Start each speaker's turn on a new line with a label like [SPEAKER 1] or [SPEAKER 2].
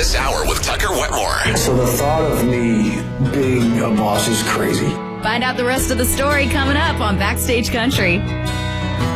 [SPEAKER 1] this hour with Tucker Wetmore.
[SPEAKER 2] So the thought of me being a boss is crazy.
[SPEAKER 3] Find out the rest of the story coming up on Backstage Country.